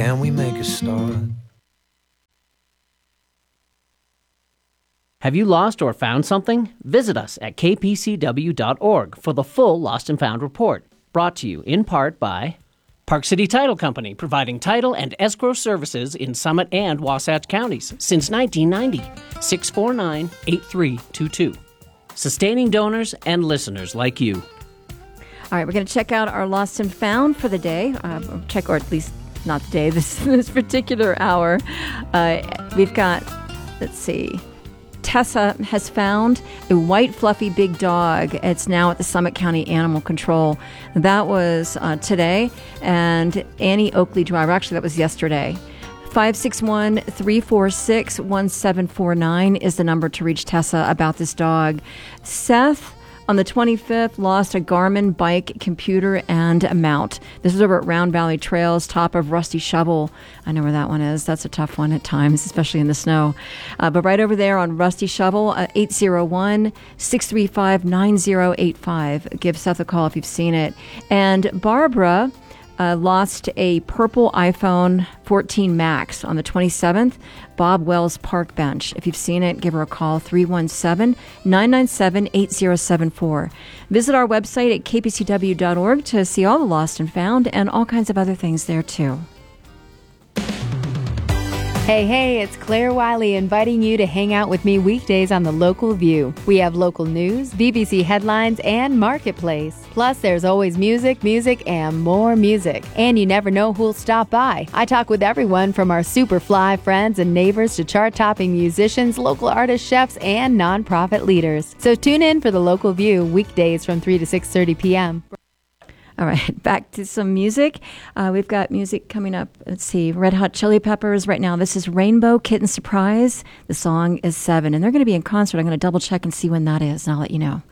Can we make a start? Have you lost or found something? Visit us at kpcw.org for the full Lost and Found report, brought to you in part by Park City Title Company, providing title and escrow services in Summit and Wasatch counties since 1990. 649-8322. Sustaining donors and listeners like you. All right, we're going to check out our Lost and Found for the day. Or at least not the day, this particular hour. We've got, let's see, Tessa has found a white, fluffy, big dog. It's now at the Summit County Animal Control. That was today. And Annie Oakley Driver, actually, that was yesterday. 561-346-1749 is the number to reach Tessa about this dog. Seth, on the 25th, lost a Garmin bike, computer, and a mount. This is over at Round Valley Trails, top of Rusty Shovel. I know where that one is. That's a tough one at times, especially in the snow. But right over there on Rusty Shovel, 801-635-9085. Give Seth a call if you've seen it. And Barbara lost a purple iPhone 14 Max on the 27th, Bob Wells Park Bench. If you've seen it, give her a call, 317-997-8074. Visit our website at kpcw.org to see all the lost and found and all kinds of other things there, too. Hey, it's Claire Wiley inviting you to hang out with me weekdays on The Local View. We have local news, BBC headlines, and Marketplace. Plus, there's always music, and more music. And you never know who'll stop by. I talk with everyone from our super fly friends and neighbors to chart-topping musicians, local artists, chefs, and nonprofit leaders. So tune in for The Local View weekdays from 3 to 6:30 p.m. All right, back to some music. We've got music coming up. Let's see, Red Hot Chili Peppers right now. This is Rainbow Kitten Surprise. The song is 7, and they're going to be in concert. I'm going to double check and see when that is, and I'll let you know.